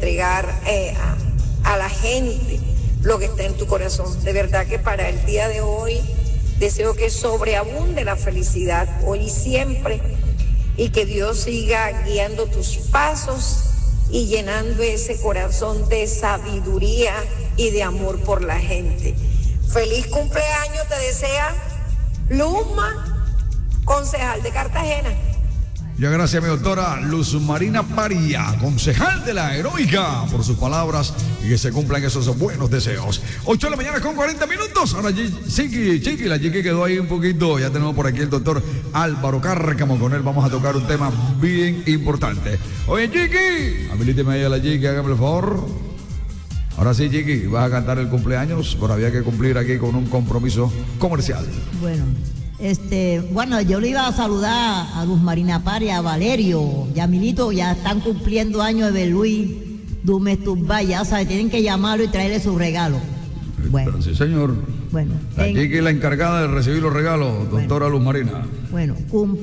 entregar a la gente lo que está en tu corazón. De verdad que para el día de hoy deseo que sobreabunde la felicidad hoy y siempre, y que Dios siga guiando tus pasos y llenando ese corazón de sabiduría y de amor por la gente. Feliz cumpleaños te desea Luzma, concejal de Cartagena. Muchas gracias, mi doctora Luz Marina Paria, concejal de la Heroica, por sus palabras y que se cumplan esos buenos deseos. 8 de la mañana con 40 minutos. Ahora la Chiqui quedó ahí un poquito. Ya tenemos por aquí el doctor Álvaro Cárcamo. Con él vamos a tocar un tema bien importante. Oye, Chiqui, habilíteme ahí a la Chiqui, hágame el favor. Ahora sí, Chiqui, vas a cantar el cumpleaños, pero había que cumplir aquí con un compromiso comercial. Bueno, yo le iba a saludar a Luz Marina Paria, a Valerio, Yamilito, ya están cumpliendo años de Luis Dumes Turbay, ya sabe, tienen que llamarlo y traerle su regalo. Bueno. Sí, señor. Bueno. La Chiqui es la encargada de recibir los regalos, doctora Luz Marina. Bueno,